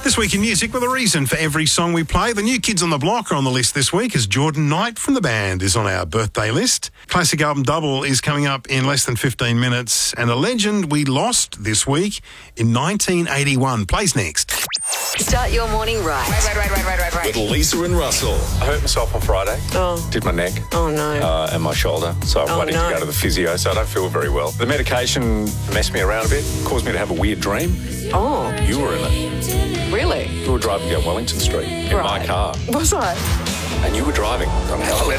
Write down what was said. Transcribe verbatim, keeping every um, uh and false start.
This week in music, with a reason for every song we play. The new Kids on the Block are on the list this week, as Jordan Knight from the band is on our birthday list. Classic album Double is coming up in less than fifteen minutes. And a legend we lost this week in nineteen eighty-one plays next. Start your morning right. Right, right, right, right, right, right. With Lisa and Russell. I hurt myself on Friday. Oh. Did my neck. Oh, no. Uh, and my shoulder. So I'm Oh, waiting no. to go to the physio, so I don't feel very well. The medication messed me around a bit, caused me to have a weird dream. Oh, You were in it. really? You were driving down Wellington Street in my Right. car. Was I? And you were driving.